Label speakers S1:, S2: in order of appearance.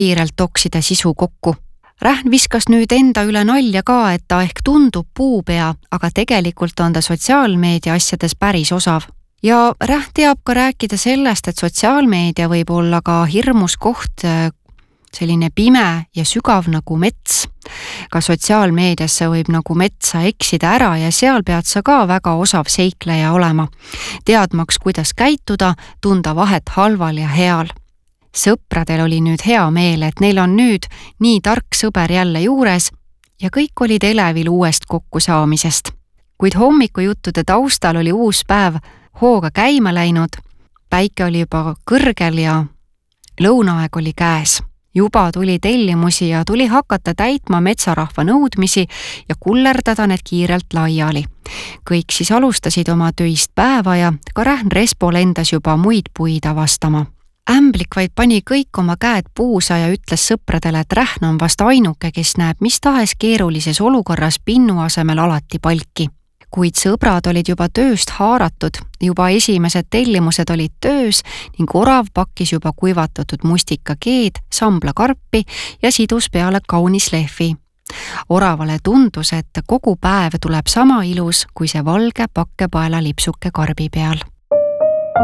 S1: kiirelt toksida sisu kokku. Rähn viskas nüüd enda üle nalja ka, et ta ehk tundub puupea, aga tegelikult on ta sotsiaalmeedia asjades päris osav. Ja Rähn teab ka rääkida sellest, et sotsiaalmeedia võib olla ka hirmus koht, selline pime ja sügav nagu mets. Ka sotsiaalmeediasse võib nagu metsa eksida ära ja seal pead sa ka väga osav seikleja olema. Teadmaks, kuidas käituda, tunda vahet halval ja heal. Sõpradel oli nüüd hea meel, et neil on nüüd nii tark sõber jälle juures ja kõik olid elevil uuest kokkusaamisest. Kuid hommikujuttude taustal oli uus päev hooga käima läinud, päike oli juba kõrgel ja lõunaaeg oli käes. Juba tuli tellimusi ja tuli hakata täitma metsarahva nõudmisi ja kullerdada need kiirelt laiali. Kõik siis alustasid oma töist päeva ja ka Rähn Respo lendas juba muid puid avastama. Ämblik vaid pani kõik oma käed puusa ja ütles sõpradele, et Rähn on vast ainuke, kes näeb mis tahes keerulises olukorras pinnu asemel alati palki. Kuid sõbrad olid juba tööst haaratud, juba esimesed tellimused olid töös ning Orav pakkis juba kuivatatud mustikakeed, samblakarpi ja sidus peale kaunis lehvi. Oravale tundus, et kogu päev tuleb sama ilus kui see valge pakkepaela lipsuke karbi peal.